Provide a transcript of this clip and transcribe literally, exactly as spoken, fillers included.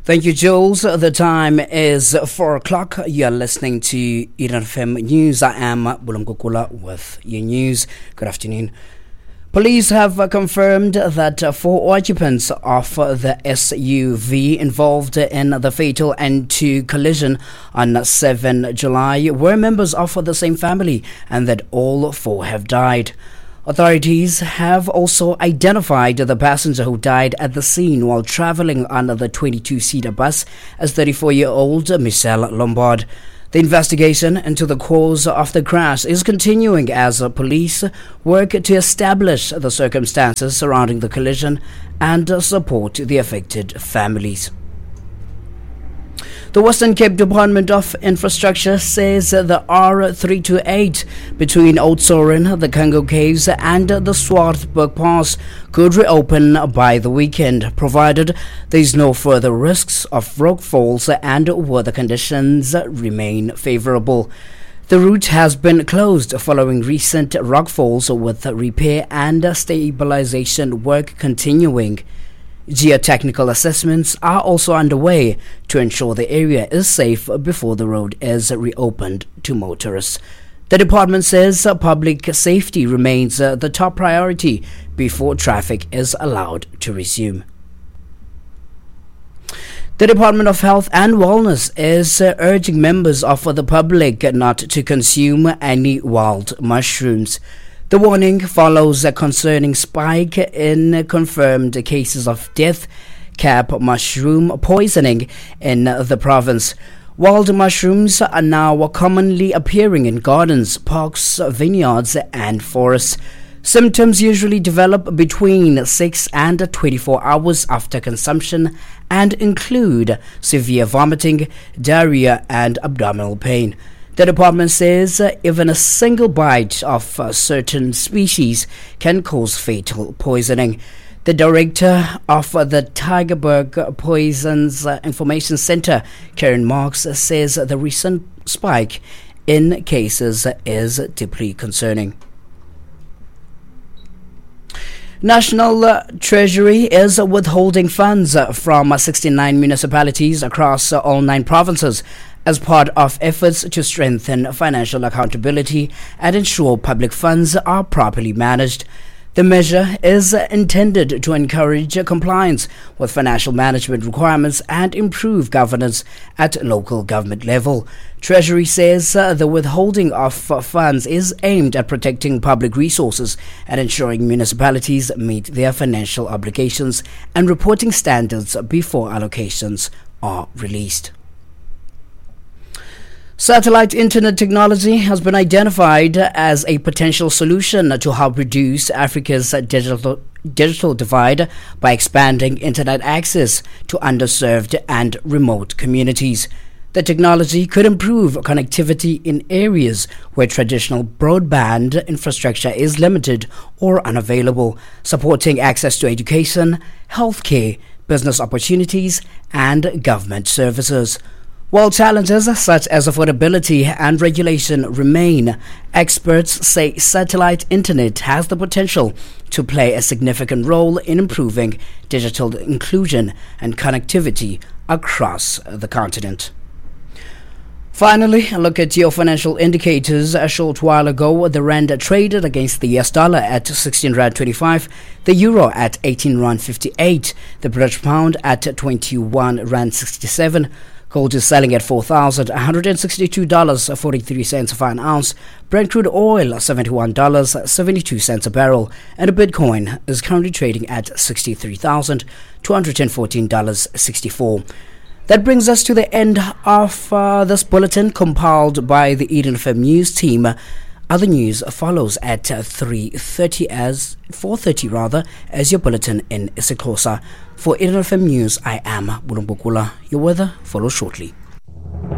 Thank you, Jules. The time is four o'clock. You are listening to Eden F M News. I am Bulumkukula with your news. Good afternoon. Police have confirmed that four occupants of the S U V involved in the fatal N two collision on the seventh of July were members of the same family and that all four have died. Authorities have also identified the passenger who died at the scene while traveling on the twenty-two-seater bus as thirty-four-year-old Michelle Lombard. The investigation into the cause of the crash is continuing as police work to establish the circumstances surrounding the collision and support the affected families. The Western Cape Department of Infrastructure says the R three twenty-eight between Oudtshoorn, the Congo Caves and the Swartberg Pass could reopen by the weekend, provided there is no further risks of rockfalls and weather conditions remain favorable. The route has been closed following recent rockfalls with repair and stabilization work continuing. Geotechnical assessments are also underway to ensure the area is safe before the road is reopened to motorists. The department says public safety remains the top priority before traffic is allowed to resume. The Department of Health and Wellness is urging members of the public not to consume any wild mushrooms. The warning follows a concerning spike in confirmed cases of death cap mushroom poisoning in the province. Wild mushrooms are now commonly appearing in gardens, parks, vineyards and forests. Symptoms usually develop between six and twenty-four hours after consumption and include severe vomiting, diarrhea and abdominal pain. The department says uh, even a single bite of uh, certain species can cause fatal poisoning. The director of uh, the Tygerberg Poisons uh, Information Center, Karen Marks, says the recent spike in cases is deeply concerning. National uh, Treasury is withholding funds uh, from uh, sixty-nine municipalities across uh, all nine provinces as part of efforts to strengthen financial accountability and ensure public funds are properly managed. The measure is intended to encourage compliance with financial management requirements and improve governance at local government level. Treasury says uh, the withholding of uh, funds is aimed at protecting public resources and ensuring municipalities meet their financial obligations and reporting standards before allocations are released. Satellite internet technology has been identified as a potential solution to help reduce Africa's digital digital divide by expanding internet access to underserved and remote communities. The technology could improve connectivity in areas where traditional broadband infrastructure is limited or unavailable, supporting access to education, healthcare, business opportunities, and government services. While challenges such as affordability and regulation remain, experts say satellite internet has the potential to play a significant role in improving digital inclusion and connectivity across the continent. Finally, a look at your financial indicators. A short while ago, the rand traded against the U S dollar at sixteen rand twenty-five, the euro at eighteen rand fifty-eight, the British pound at twenty-one rand sixty-seven. Gold is selling at four thousand one hundred sixty-two dollars and forty-three cents for an ounce. Brent crude oil seventy-one dollars and seventy-two cents a barrel, and a Bitcoin is currently trading at sixty-three thousand two hundred fourteen dollars and sixty-four cents. That brings us to the end of uh, this bulletin compiled by the Eden F M News team. Other news follows at uh, three thirty as four thirty rather as your bulletin in isiXhosa. For Eden F M News, I am Bulumbukula. Your weather follows shortly.